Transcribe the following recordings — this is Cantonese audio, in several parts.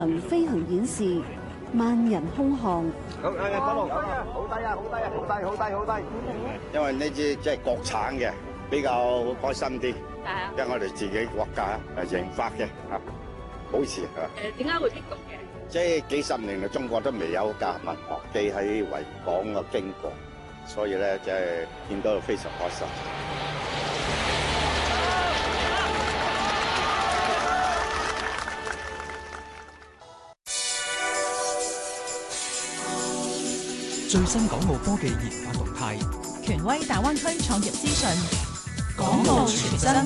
飛行演示，萬人空巷。 好低啊！好低啊！好低啊！好低！好低！好低！ 因為呢支即係國產嘅，比較開心啲。 係啊， 因為我哋自己國家研發嘅保持點解會剔毒嘅？ 即係幾十年嚟，中國都未有架民航機喺維港嘅經過，所以咧即係見到非常開心。 最新港澳科技研發動態， 權威大灣區創業資訊， 港澳傳真。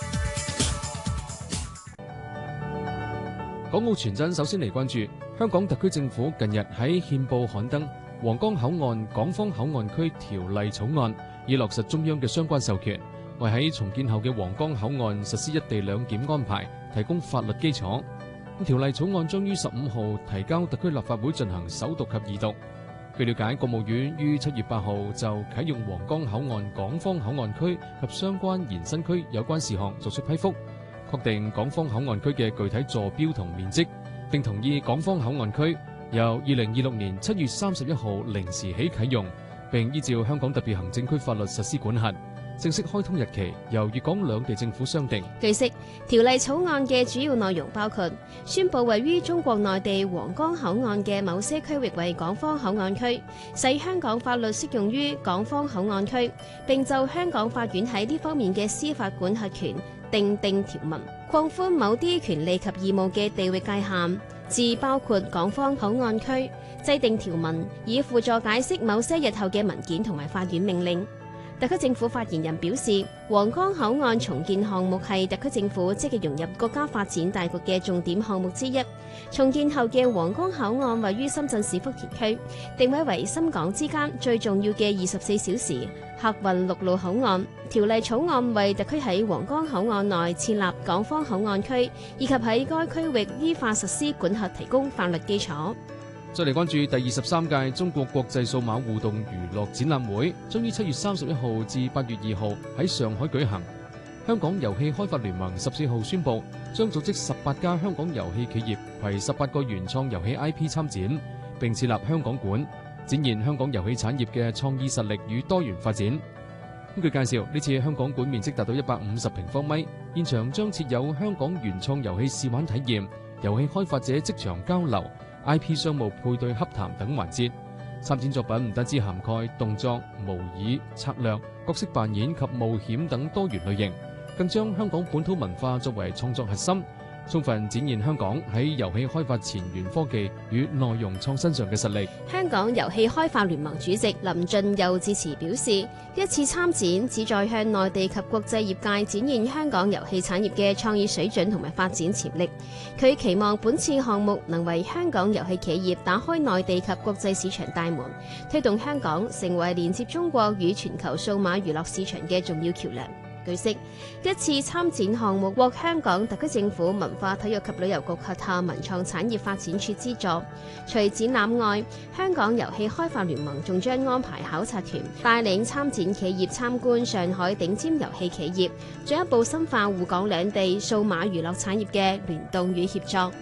港澳傳真首先嚟關注香港特區政府近日喺憲報刊登《皇崗口岸港方口岸區條例草案》，以落實中央嘅相關授權，為喺重建後嘅皇崗口岸實施一地兩檢安排提供法律基礎。條例草案將於15號提交特區立法會進行首讀及二讀。據了解，國務院於7月8號就啟用皇崗口岸港方口岸區及相關延伸區有關事項作出批覆，確定港方口岸區嘅具體坐標同面積，並同意港方口岸區由2026年7月31號零時起啟用，並依照香港特別行政區法律實施管轄。正式開通日期由粵港兩地政府商定。 據悉，條例草案嘅主要內容包括宣布位於中國內地皇崗口岸嘅某些區域為港方口岸區，使香港法律適用於港方口岸區，並就香港法院喺呢方面嘅司法管轄權訂定條文，擴寬某啲權利及義務嘅地域界限，至包括港方口岸區，制定條文以輔助解釋某些日後嘅文件同埋法院命令。特區政府發言人表示，皇崗口岸重建項目係特區政府積極融入國家發展大局嘅重點項目之一。重建後嘅皇崗口岸位於深圳市福田區，定位為深港之間最重要嘅24小時客運陸路口岸。條例草案為特區喺皇崗口岸內設立港方口岸區，以及喺該區域依法實施管轄提供法律基礎。 再嚟關注第23屆中國國際數碼互動娛樂展覽會，將於7月31號至8月2號喺上海舉行。香港遊戲開發聯盟14號宣布，將組織18家香港遊戲企業攜18個原創遊戲 IP 參展，並設立香港館，展現香港遊戲產業嘅創意實力與多元發展。根據介紹，呢次香港館面積達到150平方米，現場將設有香港原創遊戲試玩體驗、遊戲開發者職場交流、IP 商務配對洽談等環節。參展作品唔單止涵蓋動作、模擬、策略、角色扮演及冒險等多元類型，更將香港本土文化作為創作核心，充分展現香港喺遊戲開發前沿科技與內容創新上嘅實力。 香港遊戲開發聯盟主席林俊佑致辭表示，一次參展旨在向內地及國際業界展現香港遊戲產業嘅創意水準同埋發展潛力。佢期望本次項目能為香港遊戲企業打開內地及國際市場大門，推動香港成為連接中國與全球數碼娛樂市場嘅重要橋樑。據悉，一次參展項目獲香港特區政府文化體育及旅遊局轄下文創產業發展處資助。除展覽外，香港遊戲開發聯盟仲將安排考察團帶領參展企業參觀上海頂尖遊戲企業，進一步深化滬港兩地數碼娛樂產業嘅聯動與協作。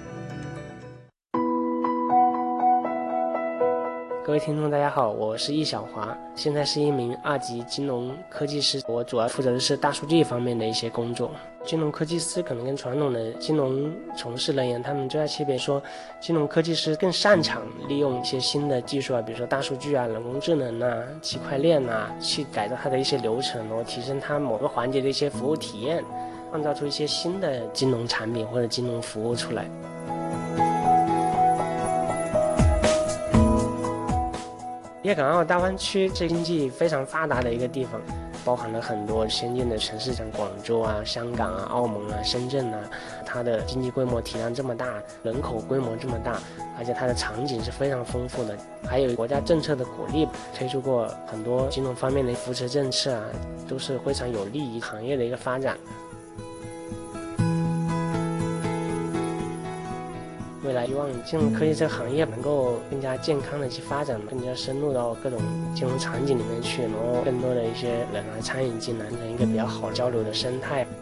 各位聽眾大家好，我是易小華，現在是一名2級金融科技師，我主要負責的是大數據方面的一些工作。金融科技師可能跟傳統的金融從事人員，他們最大區別說，金融科技師更擅長利用一些新的技術啊，比如說大數據啊、人工智能啊、區塊鏈啊，去改造它的一些流程，然後提升它某個環節的一些服務體驗，創造出一些新的金融產品或者金融服務出來。粵港澳大灣區這經濟非常發達的一個地方，包含了很多先進的城市，像廣州啊、香港啊、澳門啊、深圳啊，它的經濟規模體量這麼大，人口規模這麼大，而且它的場景是非常豐富的，還有國家政策的鼓勵，推出過很多金融方面的扶持政策啊，都是非常有利於行業的一個發展。未來希望金融科技這個行業能夠更加健康的去發展，更加深入到各種金融場景裡面去，然後更多的一些人來參與進來，成一個比較好交流的生態。